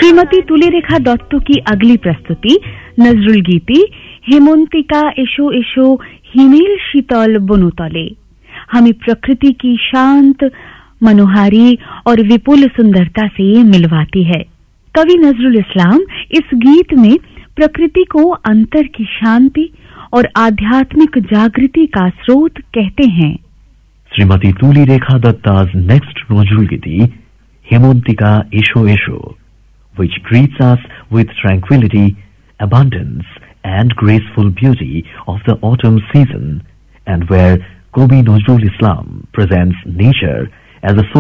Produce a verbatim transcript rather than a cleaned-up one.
श्रीमती तुलिरेखा दत्त की अगली प्रस्तुति नजरुल गीति हेमंतिका एशो एशो हिमेल शीतल बनुतले हमें प्रकृति की शांत, मनोहारी और विपुल सुंदरता से मिलवाती है। कवि नजरुल इस्लाम इस गीत में प्रकृति को अंतर की शांति और आध्यात्मिक जागृति का स्रोत कहते हैं। Shrimati तुलिरेखा Datta's next Nazrul Giti, Hemantika Esho Esho, which greets us with tranquility, abundance, and graceful beauty of the autumn season, and where Kavi Nazrul Islam presents nature as a